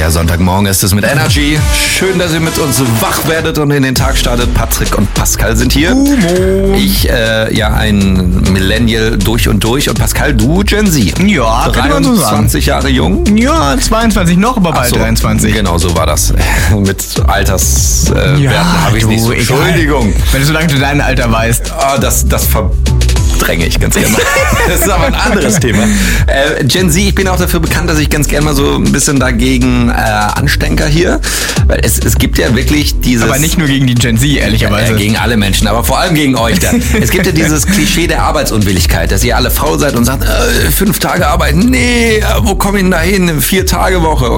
Der Sonntagmorgen ist es mit Energy. Schön, dass ihr mit uns wach werdet und in den Tag startet. Patrick und Pascal sind hier. Ich, ein Millennial durch und durch. Und Pascal, du Gen Z. Ja, kann man so sagen. 20 Jahre jung. Ja, 22 noch, aber bald 23. Genau, so war das. Mit Alterswerten habe ich nicht so. Entschuldigung. Wenn du solange du dein Alter weißt. Das verdränge ich ganz gerne. Das ist aber ein anderes Thema. Gen Z, ich bin auch dafür bekannt, dass ich ganz gerne mal so ein bisschen dagegen anstänker hier. Weil es gibt ja wirklich dieses... Aber nicht nur gegen die Gen Z, ehrlicherweise. Gegen alle Menschen, aber vor allem gegen euch da. Es gibt ja dieses Klischee der Arbeitsunwilligkeit, dass ihr alle faul seid und sagt, 5 Tage arbeiten, nee, wo komme ich denn da hin? 4-Tage-Woche.